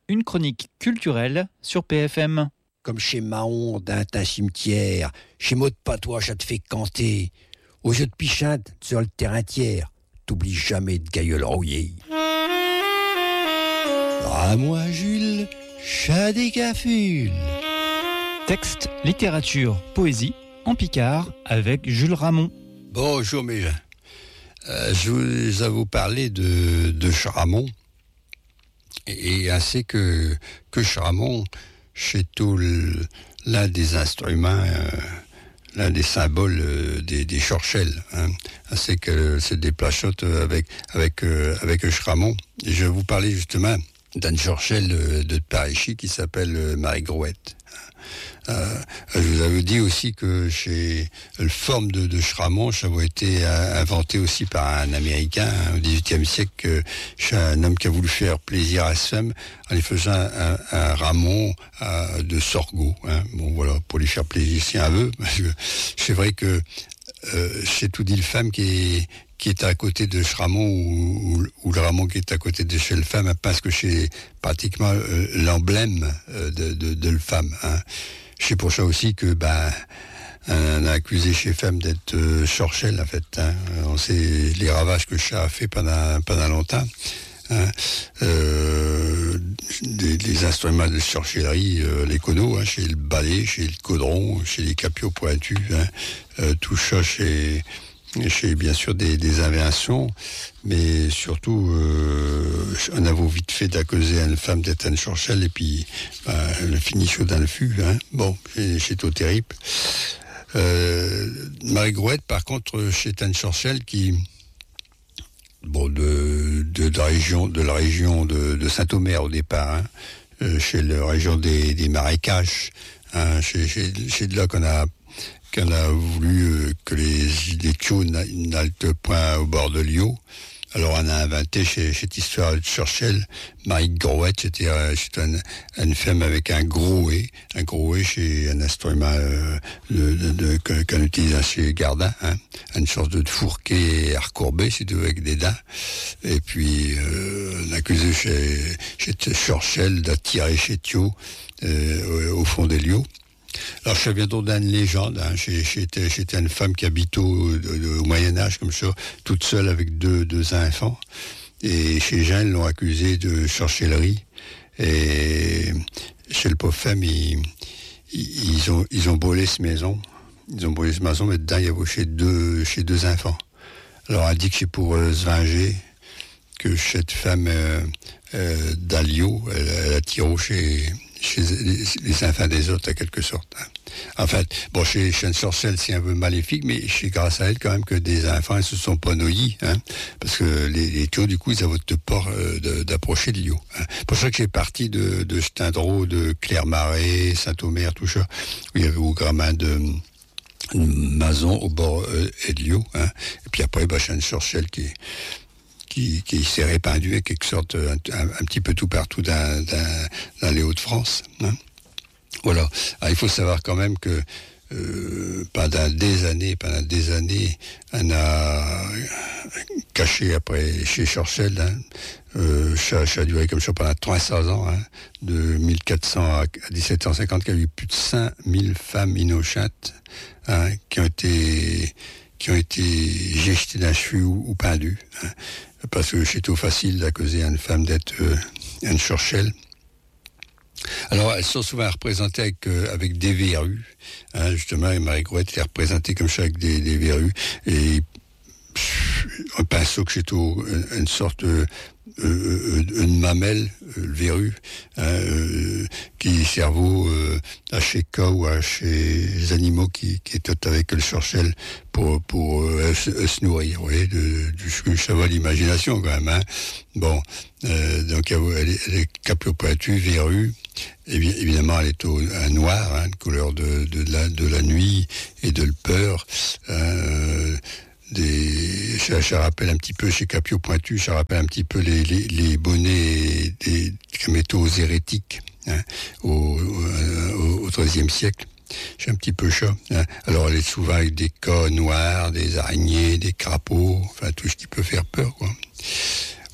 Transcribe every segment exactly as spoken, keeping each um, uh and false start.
une chronique culturelle sur P F M. Comme chez Mahon, d'un tas cimetière, chez Maud Patois, ça te fait canter. Au jeu de pichinte, sur le terrain tiers, t'oublies jamais de gailleul rouillé. À moi, Jules, chat des cafules. Texte, littérature, poésie, en picard, avec Jules Ramon. Bonjour mes gens. Euh, je vais vous parler de, de Charamon. Et ainsi que, que Charamon, c'est tout le, l'un des instruments, euh, l'un des symboles euh, des, des chorchelles. Hein. Ainsi que c'est des plachottes avec, avec, euh, avec Charamon. Et je vais vous parler justement d'une chorchelle de, de Paris qui s'appelle euh, Marie Grouette. Euh, je vous avais dit aussi que chez le forme de, de Charamon, ça avait été euh, inventé aussi par un Américain hein, au dix-huitième siècle, chez un homme qui a voulu faire plaisir à sa femme en lui faisant un, un ramon euh, de sorgho. Hein. Bon voilà, pour lui faire plaisir si un veut, parce que c'est vrai que euh, c'est tout dit le femme qui est qui est à côté de Charamon ou, ou, ou le ramon qui est à côté de chez le femme, parce que c'est pratiquement euh, l'emblème euh, de, de, de le femme. Hein. C'est pour ça aussi que ben on a accusé chez femme d'être euh, chorchelle en fait. Hein. On sait les ravages que le chat a fait pendant pendant longtemps. Hein. Euh, des, des instruments de sorcellerie, euh, les conos, hein, chez le balai, chez le caudron, chez les capiaux pointus, hein. euh, tout ça chez chez bien sûr des, des inventions, mais surtout euh, on a vite fait d'accuser une femme d'être une chorchelle et puis ben, le finit chaud dans le fût. Hein. Bon, c'est, c'est tout terrible. Euh, Marie Grouette, par contre, c'est une chorchelle qui, bon, de, de, de la région, de la région de, de Saint-Omer au départ, hein, euh, chez la région des, des marécages. Hein, c'est, c'est, c'est de là qu'on a qu'on a voulu euh, que les, les tchos n'haltent point au bord de l'Io. Alors on a inventé chez, cette histoire de Churchill, Marie Grouette, c'était, euh, c'était une, une femme avec un gros et un gros et c'est un instrument euh, de, de, de, que, qu'on utilise chez Gardin, hein, une sorte de fourquet à recourbé, c'est tout avec des dents. Et puis euh, on a accusé chez, chez Churchill d'attirer chez Thio euh, au, au fond des lieux. Alors, je viens donc d'une légende. Hein. J'étais, j'étais une femme qui habite au, au Moyen-Âge, comme ça, toute seule avec deux, deux enfants. Et chez Jeanne, ils l'ont accusée de sorcellerie. Et chez le pauvre femme, ils, ils, ont, ils ont brûlé cette maison. Ils ont brûlé cette maison, mais dedans, il y avait chez deux, chez deux enfants. Alors, elle dit que c'est pour euh, se venger, que cette femme euh, euh, d'Alio, elle, elle a tiré chez... chez les, les enfants des autres, en quelque sorte. Hein. En fait, bon, chez, chez une sorcelle, c'est un peu maléfique, mais c'est grâce à elle, quand même, que des enfants ne se sont pas noyés, hein, parce que les, les taux, du coup, ils avaient de peur euh, de, d'approcher de l'eau. Hein. C'est pour ça que j'ai parti de, de Stindreau, de Clermarais, Saint-Omer, tout ça, où il y avait au gramin de Mazon, au bord euh, et de l'eau. Hein. Et puis après, bah, chez une sorcelle qui Qui, qui s'est répandu en quelque sorte un, un, un petit peu tout partout dans, dans, dans les Hauts-de-France. Hein. Voilà. Alors, il faut savoir quand même que euh, pendant des années, pendant des années, on a caché après chez Churchill, hein, euh, ça, ça a duré comme ça pendant trois cents ans, hein, de mille quatre cents à dix-sept cent cinquante, qu'il y a eu plus de cinq mille femmes innocentes hein, qui ont été qui ont été jetées d'un cheveu ou, ou pendues. Hein. Parce que c'est tout facile d'accuser une femme d'être euh, une chorchelle. Alors, elles sont souvent représentées avec, euh, avec des verrues. Hein, justement, et Marie Grouette est représentée comme ça avec des, des verrues. Et pff, un pinceau que c'est tout, une, une sorte de euh, une mamelle, euh, le verru, hein, euh, qui cerveau euh, à chez cas ou à chez les animaux qui, qui est avec le chorchelle pour, pour euh, se, se nourrir, vous voyez, de, du ça va l'imagination quand même. Hein. Bon, euh, donc elle est, elle est capiaux pointus, verrue. Et bien, évidemment, elle est au un noir, hein, couleur de, de, la, de la nuit et de le peur. Euh, des, ça, ça rappelle un petit peu, chez Capiaux Pointus, ça rappelle un petit peu les, les, les bonnets des métaux hérétiques hein, au, au, au treizième siècle. C'est un petit peu ça. Hein. Alors, elle est souvent avec des cas noirs, des araignées, des crapauds, enfin, tout ce qui peut faire peur, quoi.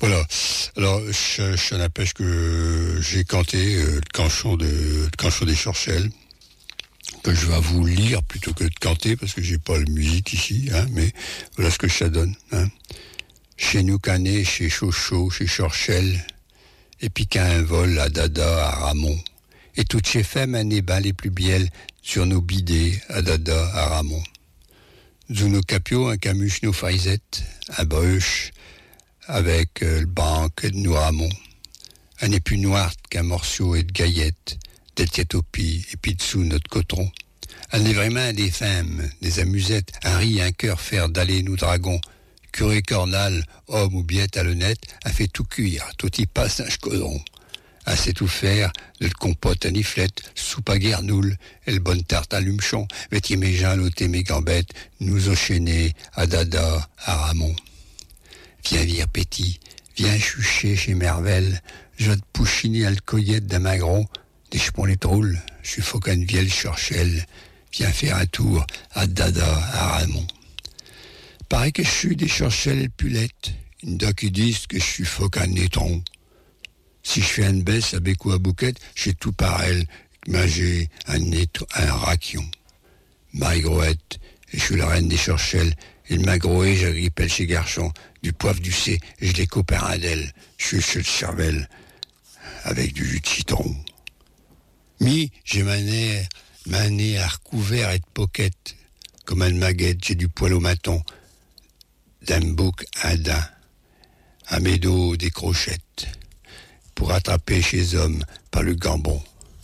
Voilà. Alors, je, je n'empêche que j'ai canté euh, le canchon de, le canchon des Chorchelles, que je vais vous lire plutôt que de canter, parce que j'ai pas la musique ici, hein, mais voilà ce que ça donne. Hein. Chez nous Canet, chez Chocho, chez Chorchelles, et puis qu'un vol à Dada, à Ramon, et toutes ces femmes un ébat les plus bielles sur nos bidets, à Dada, à Ramon. Zuno Capio, un camuche, nos farisettes, un bruche, avec euh, le banque de nous Ramon. Un épu noir qu'un morceau et de gaillettes, des tiétopies, et puis dessous notre coton. Un est vraiment des femmes, des amusettes, un riz, un cœur, faire d'aller nous dragons. Curé cornal, homme ou biette à l'honnête, a fait tout cuire, tout y passe un chcodron. A sait tout faire, de le compote à niflette, soupe à guernoule, et le bonne tarte à lumchon, vêtier mes gens, l'ôter mes gambettes, nous enchaîner à Dada, à Ramon. Viens vire petit, viens chucher chez Mervel, je vais te pouchiner à le coyette d'un magron, des chepons les troules, je suis faucane vielle Chorchelle, viens faire un tour à Dada, à Ramon. Pareil que je suis des Chorchelles pulettes, une doc qui disent que je suis faucane nétron. Si je fais une baisse à Bécou à Bouquette, j'ai tout par elle, mais j'ai un nétron, un raquion. Marie-Groette, et je suis la reine des Chorchelles, et le magroé, j'agrippelle chez Garchon, du poivre du C, et je les coupe un d'elle, je suis chez le cervelle, avec du jus de citron. Mi, j'ai ma nez, ma nez à recouvert et de poquette, comme un maguette, j'ai du poil au maton, d'un bouc un daim, à mes dos des crochettes, pour attraper chez hommes par le gambon.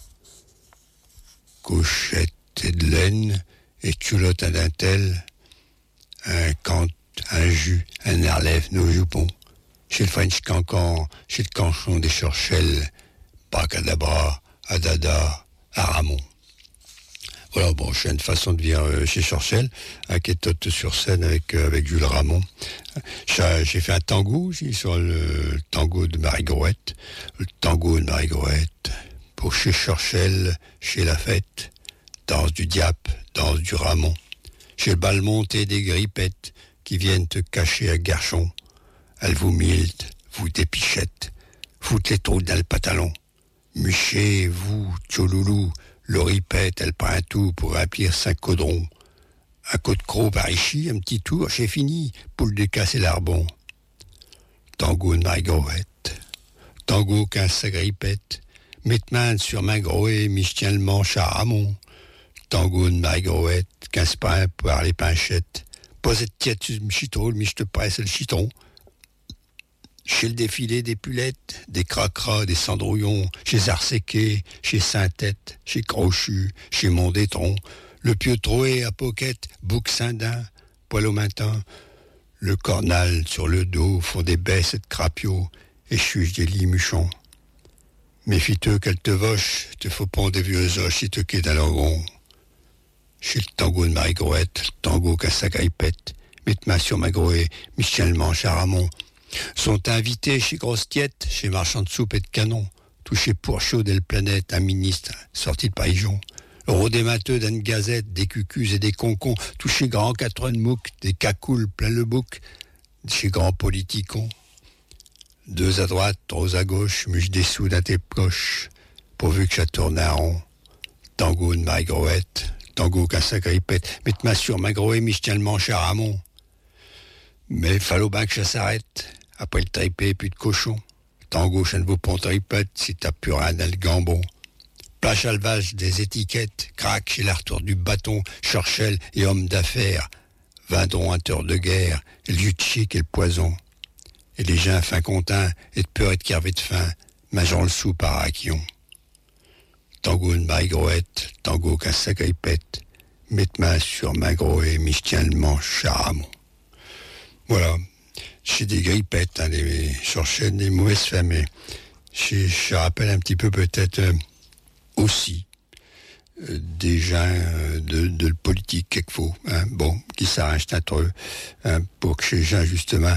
Couchette et de laine, et culotte à dentelle, un cant, un jus, un air lève nos jupons. Chez le French cancan, chez le canchon des Chorchelles, Bacadabra, à Dada, à Ramon. Voilà, bon, j'ai une façon de dire euh, chez Chorchelles, hein, qui est toute sur scène avec, euh, avec Jules Ramon. J'ai, j'ai fait un tango aussi sur le, le tango de Marie-Groette. Le tango de Marie-Groette, pour chez Chorchelles, chez la fête, danse du diap, danse du Ramon. Chez le bal monté des grippettes qui viennent te cacher à Garchon. Elles vous miltent, vous dépichettes, foutent les trous dans le pantalon. Muchez, vous, tcholoulou, l'oripette, elle prend un tout pour remplir cinq caudrons. Un coup de croc par ici, un petit tour, c'est fini, poule de casse et l'arbon. Tango de Marie-Groette, tango quinze sagripette, mette-main sur main groé, mi tiens le manche à Ramon. Tango de Marie-Groette, quinze pains pour les pinchettes, posez de tiède sur le chitron, mi je te presse le chitron. Chez le défilé des pulettes, des cracras, des cendrouillons, chez Arséquet, chez Saint-Tête, chez Crochu, chez Mondétron, le pieu troué à Poquette, bouc Saint-Dain, poil au matin, le cornal sur le dos font des baisses de crapio, et chuche des limuchons. Méfie-toi qu'elle te voche, te faut pondre des vieux oches si te quitte à l'orgon. Chez le tango de Marie-Groette, le tango qu'à sa gripette, mette ma sur ma groée, Michel Manche à Ramon. Sont invités chez Grosse Tiette, chez Marchand de Soupe et de Canon, touché pour chaud d'El Planète, un ministre sorti de Païjon. Le rodémateux d'une gazette, des cucus et des concons, touché grand quatre de mouc, des cacoules plein le bouc, chez grand politicon. Deux à droite, trois à gauche, muche des sous dans tes poches, pourvu que ça tourne à rond. Tango de Marie-Groette, tango qu'un sagripette, mette ma sur ma groée, mi je tiens le manche à Ramon. Mais fallait bien que ça s'arrête. Après le tripé, plus de cochon. Tango, ça ne vaut pas tripette si t'as plus rien dans le gambon. Plage à levage des étiquettes, craque chez la retour du bâton, Chorchelles et hommes d'affaires, viendront un tour de guerre, et le jus de chic et le poison. Et les gens fin contins, et de peur et de carvé de faim, mangeant le sou par raquion. Tango de Marie-Groette, tango qu'un sagripette, mette main sur ma groée, mi je tiens le manche à Ramon. Voilà, chez des grippettes, hein, des Chorchelles, des mauvaises femmes, mais je, je rappelle un petit peu peut-être euh, aussi euh, des gens euh, de, de politique quelquefois, hein, bon, qui s'arrangent entre eux, hein, pour que ces gens, justement,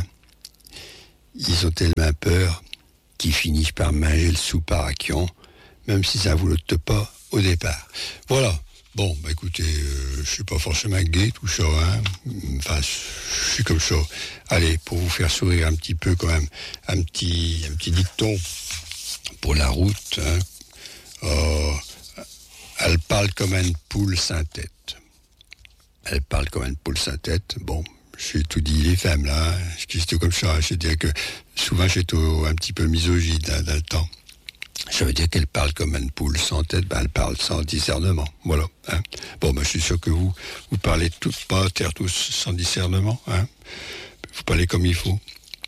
ils ont tellement peur qu'ils finissent par manger le sou par raquion, même si ça ne vous le pas au départ. Voilà, Bon, bah écoutez, euh, je suis pas forcément gay, tout ça, hein. Enfin, je suis comme ça. Allez, pour vous faire sourire un petit peu quand même, un petit, un petit dicton pour la route, hein. Oh, elle parle comme une poule sans tête. Elle parle comme une poule sans tête. Bon, j'ai tout dit, les femmes, là, hein. J'étais comme ça. C'est-à-dire que souvent, j'étais un petit peu misogyne, hein, dans le temps. Ça veut dire qu'elle parle comme une poule sans tête, ben elle parle sans discernement. Voilà. Hein. Bon, ben je suis sûr que vous, vous parlez tous, pas terre tous sans discernement. Hein. Vous parlez comme il faut.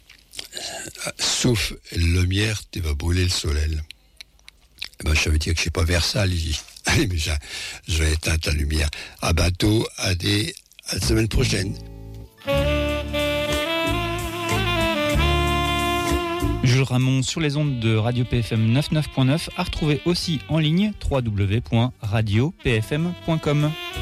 Sauf la lumière, tu vas brûler le soleil. Ben, ça veut dire que je suis pas Versailles ici. Allez, mais ça, je vais éteindre la lumière. À bientôt, à des, à la semaine prochaine. Jules Ramon sur les ondes de Radio P F M quatre-vingt-neuf point neuf, à retrouver aussi en ligne w w w point radio p f m point com.